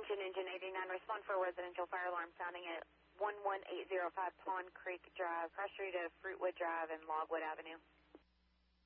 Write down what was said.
Attention, Engine 89, respond for a residential fire alarm sounding at 11805 Pond Creek Drive, cross street of Fruitwood Drive and Logwood Avenue.